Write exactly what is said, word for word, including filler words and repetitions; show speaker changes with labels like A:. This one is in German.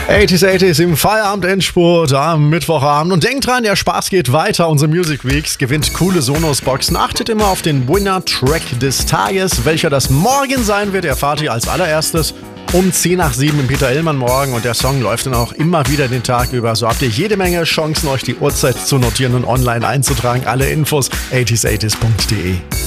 A: achtziger achtziger im Feierabend-Endspurt am Mittwochabend. Und denkt dran, der Spaß geht weiter. Unsere Music Weeks gewinnt coole Sonos-Boxen. Achtet immer auf den Winner-Track des Tages. Welcher das morgen sein wird, erfahrt ihr als allererstes um zehn nach sieben im Peter Illmann morgen. Und der Song läuft dann auch immer wieder den Tag über. So habt ihr jede Menge Chancen, euch die Uhrzeit zu notieren und online einzutragen. Alle Infos achtziger achtziger punkt de.